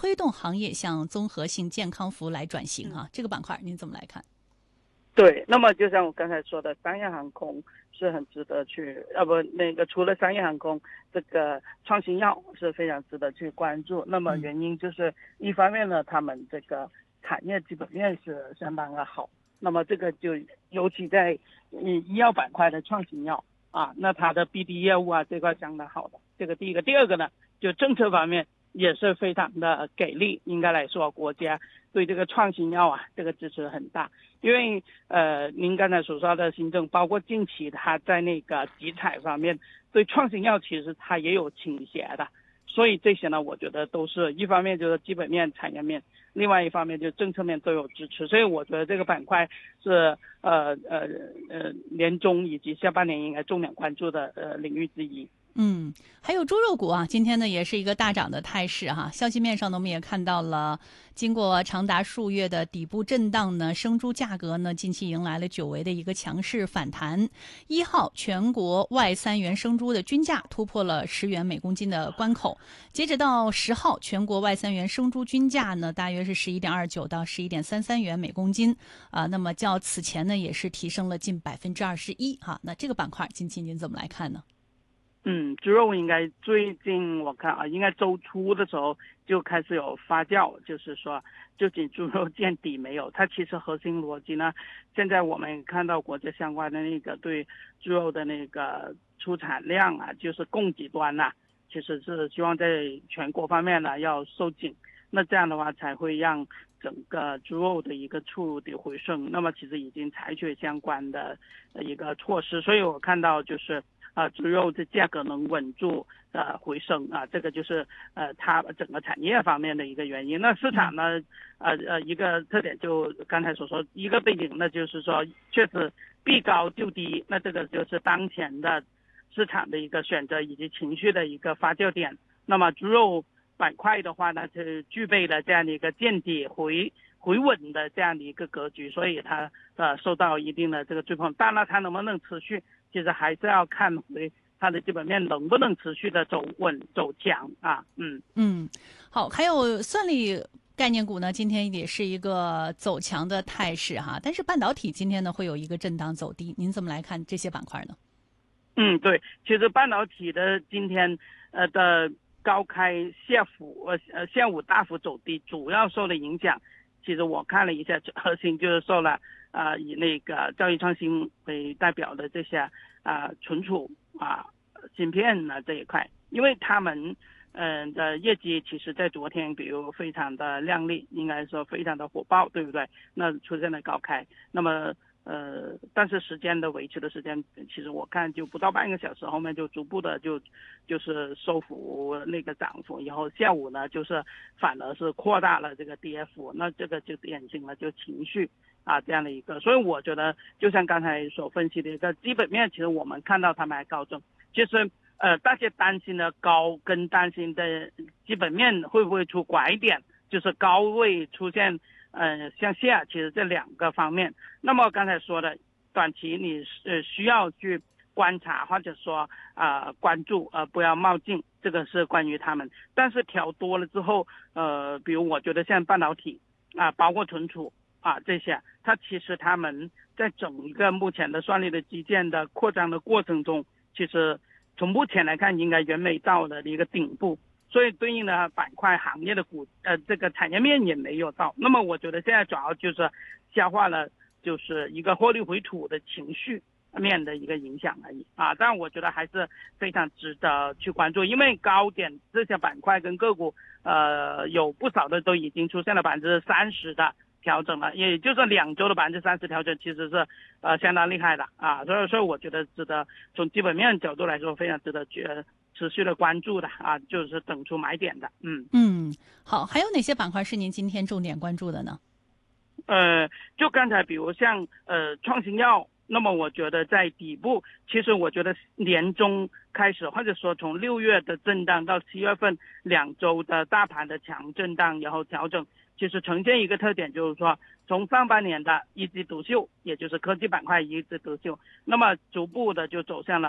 推动行业向综合性健康服务来转型这个板块您怎么来看？ 对，那么就像我刚才说的，商业航空是很值得去，除了商业航空，这个创新药是非常值得去关注。那么原因就是一方面呢，他们这个产业基本面是相当的好，那么这个就尤其在医药板块的创新药那它的 BD 业务这块相当好的，这个第一个。第二个呢，就政策方面也是非常的给力，应该来说国家对这个创新药这个支持很大。因为您刚才所说的新政，包括近期它在那个集采方面对创新药其实它也有倾斜的，所以这些呢我觉得都是一方面就是基本面产业面，另外一方面就政策面都有支持，所以我觉得这个板块是年中以及下半年应该重点关注的领域之一。 还有猪肉股今天呢也是一个大涨的态势消息面上呢我们也看到了，经过长达数月的底部震荡呢，生猪价格呢近期迎来了久违的一个强势反弹。1号全国外3元生猪的均价突破了10元每公斤的关口，截止到10号，全国外3元生猪均价呢大约是11.29到11.33元每公斤那么较此前呢也是提升了近21%那这个板块近期您怎么来看呢？ 猪肉应该最近我看应该周初的时候就开始有发酵，就是说究竟猪肉见底没有？它其实核心逻辑呢，现在我们看到国家相关的那个对猪肉的那个出产量就是供给端其实是希望在全国方面呢要收紧，那这样的话才会让整个猪肉的一个触底回升。那么其实已经采取相关的一个措施，所以我看到就是猪肉的价格能稳住回升这个就是它整个产业方面的一个原因。那市场呢一个特点就刚才所说，一个背景那就是说确实避高就低，那这个就是当前的市场的一个选择以及情绪的一个发酵点。那么猪肉板块的话呢，就具备了这样的一个见底回稳的这样的一个格局，所以它受到一定的这个追捧。当然它能不能持续，其实还是要看回它的基本面能不能持续的走稳走强好，还有算力概念股呢，今天也是一个走强的态势但是半导体今天呢会有一个震荡走低，您怎么来看这些板块呢？ 对，其实半导体的今天的高开下午大幅走低，主要受的影响，其实我看了一下，核心就是受了以那个教育创新为代表的这些存储芯片这一块，因为他们的业绩其实在昨天比如非常的亮丽，应该说非常的火爆，对不对？那出现了高开，那么但是时间的维持的时间，其实我看就不到半个小时，后面就逐步的就是收复那个涨幅，以后下午呢就是反而是扩大了这个跌幅，那这个就典型了就情绪这样的一个。所以我觉得就像刚才所分析的一个基本面，其实我们看到他们还高中，其实大家担心的高跟担心的基本面会不会出拐点，就是高位出现向下，其实这两个方面。那么刚才说的短期你需要去观察或者说关注不要冒进，这个是关于他们。但是调多了之后比如我觉得像半导体包括存储这些，它其实他们在整一个目前的算力的基建的扩张的过程中，其实从目前来看应该远没到了一个顶部，所以对应的板块行业的这个产业面也没有到。那么我觉得现在主要就是消化了就是一个获利回吐的情绪面的一个影响而已但我觉得还是非常值得去关注，因为高点这些板块跟个股有不少的都已经出现了30%的调整了，也就是2周的30%调整，其实是相当厉害的所以我觉得值得从基本面角度来说非常值得持续的关注的就是等出买点的。 好，还有哪些板块是您今天重点关注的呢？ 就刚才比如像创新药，那么我觉得在底部，其实我觉得年中开始或者说从6月的震荡到7月份2周的大盘的强震荡然后调整，其实呈现一个特点，就是说从上半年的一枝独秀，也就是科技板块一枝独秀，那么逐步的就走向了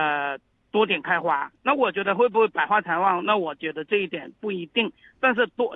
多点开花。那我觉得会不会百花齐放，那我觉得这一点不一定，但是